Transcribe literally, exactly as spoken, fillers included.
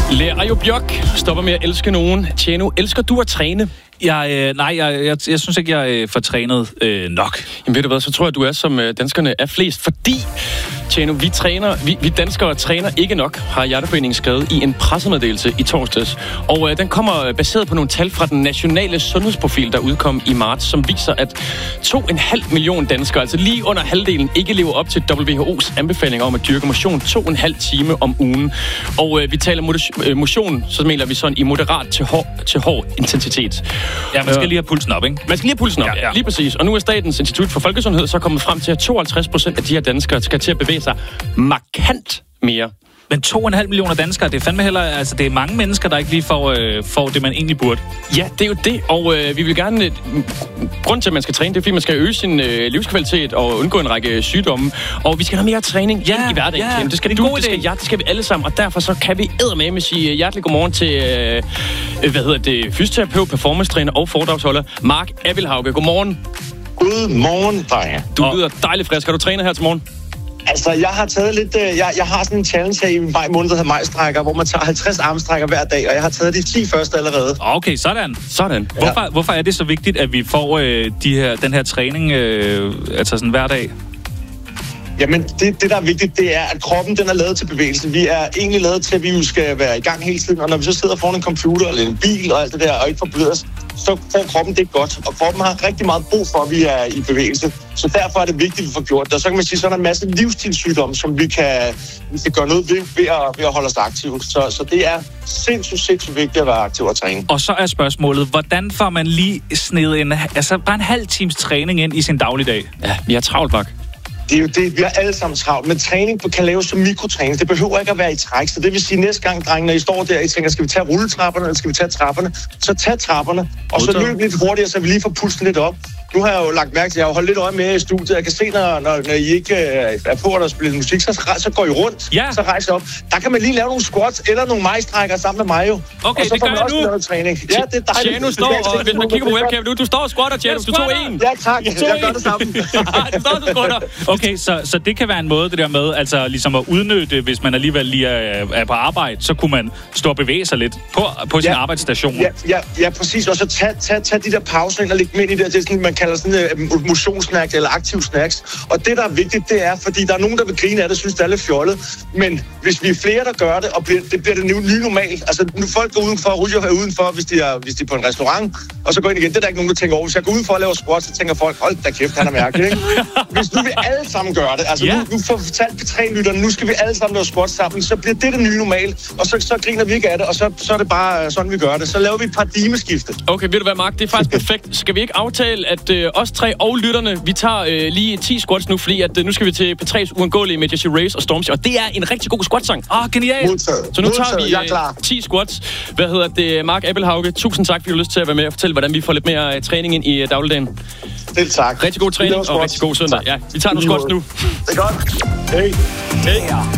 Lær Ayo Bjørk stopper med at elske nogen. Tjeno, elsker du at træne? Jeg, øh, nej, jeg, jeg, jeg synes ikke, jeg øh, får trænet øh, nok. Jamen ved du hvad, så tror jeg, du er som øh, danskerne er flest. Fordi, Tjeno, vi, træner, vi, vi danskere træner ikke nok, har Hjerteforeningen skrevet i en pressemeddelelse i torsdags. Og øh, den kommer baseret på nogle tal fra den nationale sundhedsprofil, der udkom i marts, som viser, at to komma fem million danskere, altså lige under halvdelen, ikke lever op til W H O's anbefalinger om at dyrke motion to komma fem time om ugen. Og øh, vi taler motion, så mener vi sådan i moderat til hård, til hård intensitet. Ja, man skal lige have pulsen op, ikke? Man skal lige have pulsen op, ja, ja. Lige præcis. Og nu er Statens Institut for Folkesundhed så kommet frem til, at tooghalvtreds procent af de her danskere skal til at bevæge sig markant mere. Men to komma fem millioner danskere, det er fandme heller... Altså, det er mange mennesker, der ikke lige får, øh, får det, man egentlig burde. Ja, det er jo det, og øh, vi vil gerne... Øh, grunden til, at man skal træne, det er, fordi man skal øge sin øh, livskvalitet og undgå en række sygdomme. Og vi skal have mere træning ja, ind i hverdagen. Ja, det skal det du, det skal jeg, det skal vi alle sammen. Og derfor så kan vi eddermame sige hjertelig godmorgen til, øh, hvad hedder det, fysioterapeut, performance-træner og foredragsholder Mark Abelhauge. Godmorgen. Godmorgen, drenge. Du lyder dejligt frisk. Har du trænet her til morgen? Altså, jeg har taget lidt... Øh, jeg, jeg har sådan en challenge her i maj måned, der hedder majstrækker, hvor man tager halvtreds armstrækker hver dag, og jeg har taget de ti første allerede. Okay, sådan. Sådan. Hvorfor, ja. hvorfor er det så vigtigt, at vi får øh, de her, den her træning øh, altså sådan hver dag? Jamen, det, det der er vigtigt, det er, at kroppen den er lavet til bevægelse. Vi er egentlig lavet til, at vi skal være i gang hele tiden, og når vi så sidder foran en computer eller en bil og alt det der, og ikke får bevæget os, så får kroppen det godt. Og kroppen har rigtig meget brug for, at vi er i bevægelse. Så derfor er det vigtigt, at vi får gjort det. Og så kan man sige, så er der en masse livsstilssygdomme, som vi kan, vi kan gøre noget ved, ved at, ved at holde os aktive. Så, så det er sindssygt, sindssygt vigtigt at være aktiv og træne. Og så er spørgsmålet, hvordan får man lige snedet en, altså bare en halv times træning ind i sin dagligdag? Ja, vi har travlt, Bak. Det er jo det, vi har alle sammen travlt. Men træning kan laves som mikrotræning. Det behøver ikke at være i træk. Så det vil sige, næste gang, drenge, når I står der, I tænker, skal vi tage rulletrapperne, eller skal vi tage trapperne? Så tag trapperne, og så løb lidt hurtigere, så vi lige får pulsen lidt op. Nu har jeg jo lagt mærke til, at jeg har holdt lidt øje med i studiet. Jeg kan se, når, når, når I ikke er på, at der spiller musik, så, så går I rundt, ja. så rejser op. Der kan man lige lave nogle squats eller nogle majstrækker sammen med mig jo. Okay, og så det får gør man jeg også nu. lavet træning. Ja, det er dejligt. Tjeno står, og hvis man kigger på webcam nu, du står og squatter, Tjeno. Du tog en. Ja, tak. Jeg, jeg gør det sammen. Du står og squatter. Okay, så, så det kan være en måde, det der med, altså ligesom at udnytte, hvis man alligevel lige er, er på arbejde, så kunne man stå og bevæge sig lidt på, på sin ja. arbejdsstation. Ja, ja, ja, præcis. Og så tag, tag, tag de der pauser ind og læg dem ind i det. Det er sådan, man kalder sådan uh, motionssnacks eller aktiv snacks. Og det, der er vigtigt, det er, fordi der er nogen, der vil grine af det, synes, det er lidt fjollet. Men hvis vi er flere, der gør det, og bliver, det bliver det nye normalt. Altså, nu folk går udenfor, ryger her udenfor, hvis de, er, hvis de er på en restaurant, og så går ind igen. Det er der ikke nogen, der tænker over. Hvis jeg går udenfor og laver sport, så tænker folk, hold da kæft, han er mærkelig, ikke? Hvis nu vi alle sammen gør det, altså yeah. nu, nu får vi fortalt P tre lytterne, nu skal vi alle sammen lave sport sammen, så bliver det det nye normale, og så, så griner vi ikke af det, og så, så er det bare sådan, vi gør det. Så laver vi et paradigmeskifte. Okay, ved du hvad, Mark? Det er faktisk perfekt. Skal vi ikke aftale, at øh, os tre og lytterne, vi tager øh, lige ti squats nu, fordi at, øh, nu skal vi til P tre's Uundgåelige med Jessie Reyez og Stormzy, og det er en rigtig god squat-sang. Åh, oh, genialt! Modtaget. Så nu tager vi øh, ti squats. Hvad hedder det? Mark Abelhauge, tusind tak, fordi du har lyst til at være med og fortælle, hvordan vi får lidt mere øh, træning ind i øh, dagligdagen. Selv tak. Rigtig god træning og rigtig god søndag. Ja, vi tager nogle squats nu. Det er godt. Hey. Hey.